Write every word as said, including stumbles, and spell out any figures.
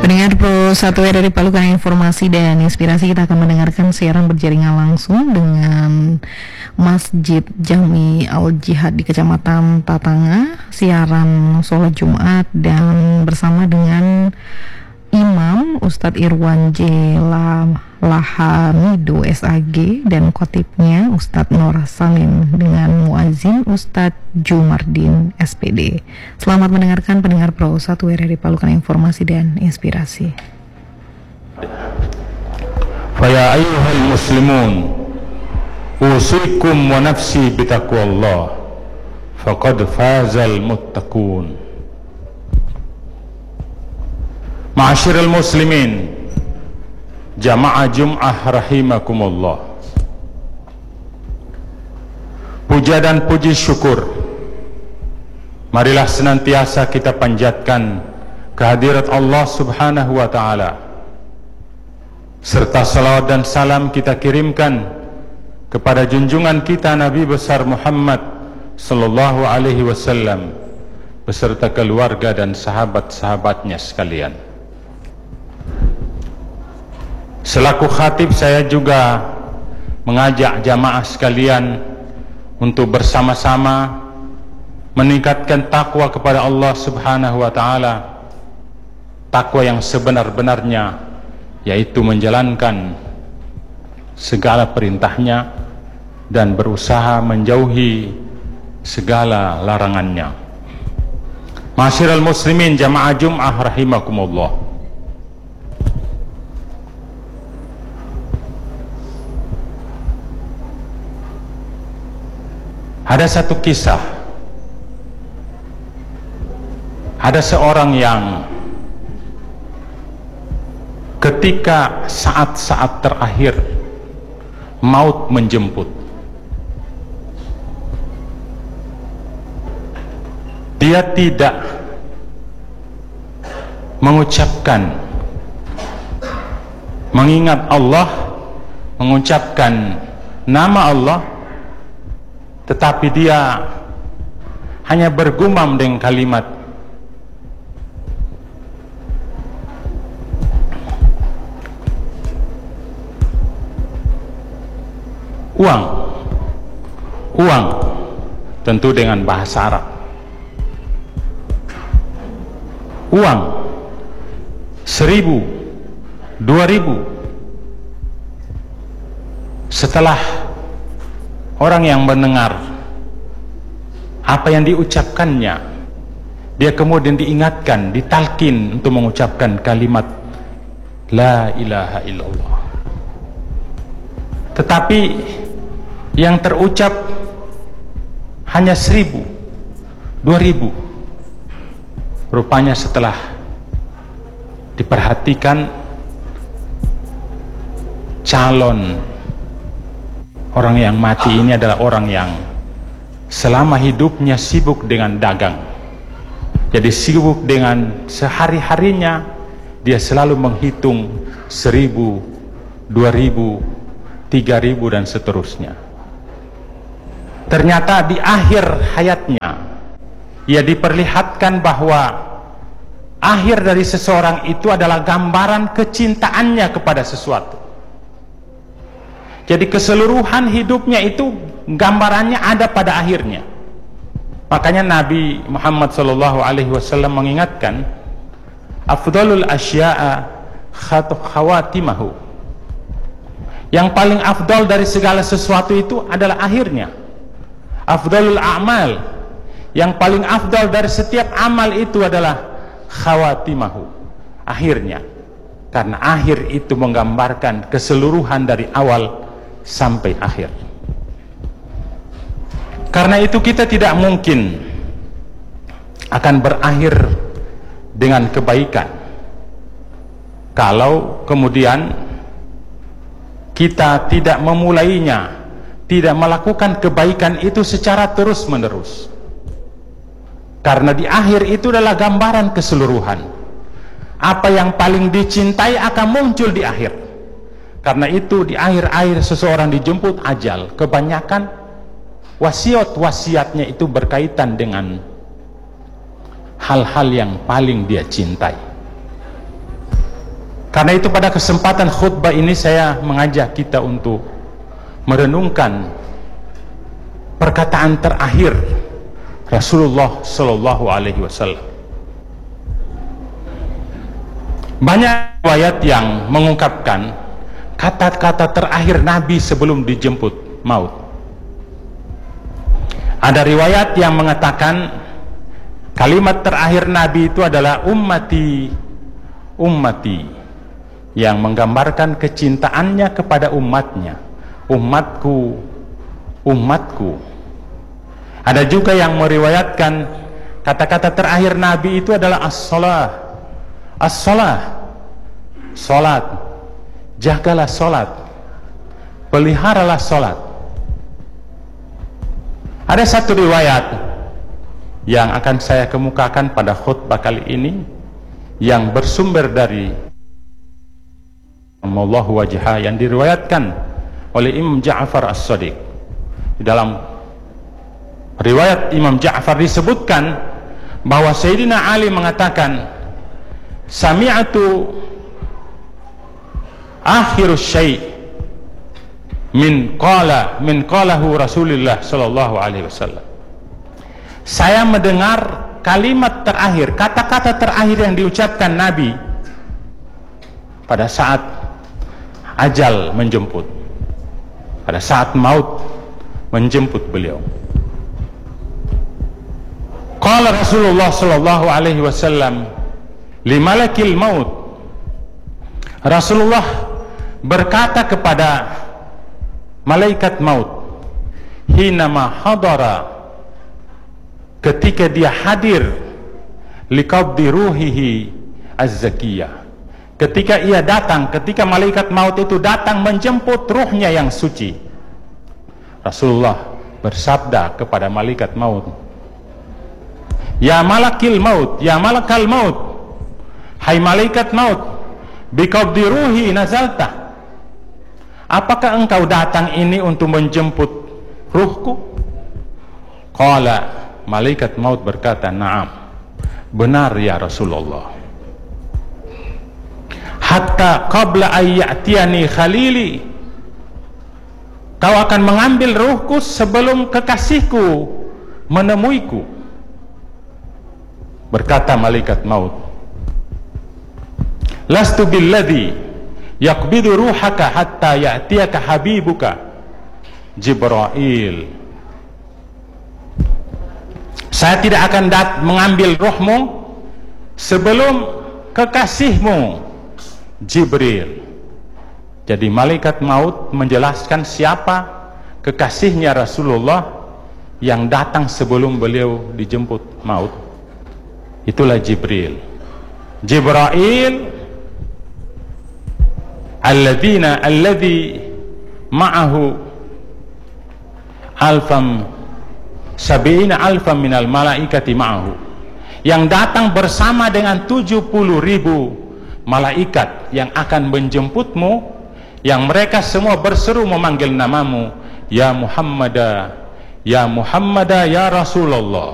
Pendengar Pro satu R dari Palu, karena informasi dan inspirasi kita akan mendengarkan siaran berjaringan langsung dengan Masjid Jami Al-Jihad di Kecamatan Tatanga, siaran sholat Jumat, dan bersama dengan Imam Ustadz Irwan J. Lahamido S A G dan khotibnya Ustadz Nur Salim dengan muazin Ustadz Jumardin S P D. Selamat mendengarkan pendengar Pro satu R dari Palu, karena informasi dan inspirasi. Faya ayyuhal muslimun, usikum wa nafsi bitaqwallah, faqad fazal muttaqun. Ma'asyiral muslimin, jamaah Jum'ah rahimakumullah. Puja dan puji syukur marilah senantiasa kita panjatkan kehadirat Allah subhanahu wa ta'ala, serta salawat dan salam kita kirimkan kepada junjungan kita Nabi besar Muhammad sallallahu alaihi wasallam beserta keluarga dan sahabat-sahabatnya sekalian. Selaku khatib, saya juga mengajak jamaah sekalian untuk bersama-sama meningkatkan takwa kepada Allah subhanahu wa ta'ala, takwa yang sebenar-benarnya, yaitu menjalankan segala perintahnya dan berusaha menjauhi segala larangannya. Ma'asyiral muslimin, jamaah Jum'ah rahimakumullah. Ada satu kisah, ada seorang yang ketika saat-saat terakhir maut menjemput, dia tidak mengucapkan, mengingat Allah, mengucapkan nama Allah, tetapi dia hanya bergumam dengan kalimat uang, uang, tentu dengan bahasa Arab. Uang, seribu, dua ribu. Setelah orang yang mendengar apa yang diucapkannya, dia kemudian diingatkan, ditalkin untuk mengucapkan kalimat La ilaha illallah. Tetapi yang terucap hanya seribu, dua ribu. Rupanya setelah diperhatikan, calon orang yang mati ini adalah orang yang selama hidupnya sibuk dengan dagang. Jadi sibuk dengan sehari-harinya, dia selalu menghitung seribu, dua ribu, tiga ribu dan seterusnya. Ternyata di akhir hayatnya ia diperlihatkan bahwa akhir dari seseorang itu adalah gambaran kecintaannya kepada sesuatu. Jadi keseluruhan hidupnya itu gambarannya ada pada akhirnya. Makanya Nabi Muhammad sallallahu alaihi wasallam mengingatkan, afdalul asya'a khawatimahu. Yang paling afdal dari segala sesuatu itu adalah akhirnya. Afdalul a'mal, yang paling afdal dari setiap amal itu adalah khawatimahu, akhirnya. Karena akhir itu menggambarkan keseluruhan dari awal sampai akhir. Karena itu kita tidak mungkin akan berakhir dengan kebaikan kalau kemudian kita tidak memulainya, tidak melakukan kebaikan itu secara terus menerus. Karena di akhir itu adalah gambaran keseluruhan. Apa yang paling dicintai akan muncul di akhir. Karena itu di akhir-akhir seseorang dijemput ajal, kebanyakan wasiat-wasiatnya itu berkaitan dengan hal-hal yang paling dia cintai. Karena itu pada kesempatan khutbah ini saya mengajak kita untuk merenungkan perkataan terakhir Rasulullah Shallallahu Alaihi Wasallam. Banyak riwayat yang mengungkapkan kata-kata terakhir Nabi sebelum dijemput maut. Ada riwayat yang mengatakan kalimat terakhir Nabi itu adalah ummati, ummati, yang menggambarkan kecintaannya kepada umatnya. Umatku, umatku. Ada juga yang meriwayatkan kata-kata terakhir Nabi itu adalah as-salah, as-salah, salat, jagalah salat, peliharalah salat. Ada satu riwayat yang akan saya kemukakan pada khutbah kali ini yang bersumber dari Allahu wajhah, yang diriwayatkan oleh Imam Ja'far As-Shadiq. Di dalam riwayat Imam Ja'far disebutkan bahwa Sayyidina Ali mengatakan, sami'atu akhirus syai' min qala min qalahu Rasulullah sallallahu alaihi wasallam. Saya mendengar kalimat terakhir, kata-kata terakhir yang diucapkan Nabi pada saat ajal menjemput, pada saat maut menjemput beliau. Qala Rasulullah sallallahu alaihi wasallam li malakil maut. Rasulullah berkata kepada malaikat maut, hinama hadara, ketika dia hadir, liqabdi ruhihi az-zakiyah, ketika ia datang, ketika malaikat maut itu datang menjemput ruhnya yang suci, Rasulullah bersabda kepada malaikat maut, ya malakil maut, ya malakal maut, hai malaikat maut, biqabdi ruhi nazalta, apakah engkau datang ini untuk menjemput ruhku? Qala, malaikat maut berkata, na'am, benar ya Rasulullah. Hatta qabla ayyatiyani khalili, kau akan mengambil ruhku sebelum kekasihku menemuiku. Berkata malaikat maut, lastu billadhi yaqbidu ruhaka hatta ya'tiyaka habibuka Jibril. Saya tidak akan dat mengambil rohmu sebelum kekasihmu Jibril. Jadi malaikat maut menjelaskan siapa kekasihnya Rasulullah yang datang sebelum beliau dijemput maut. Itulah Jibril. Jibril alladzina alladzi ma'ahu alfam sabiina alfam minal malaikati ma'ahu, yang datang bersama dengan tujuh puluh ribu malaikat yang akan menjemputmu, yang mereka semua berseru memanggil namamu, ya Muhammada, ya Muhammada, ya Rasulullah.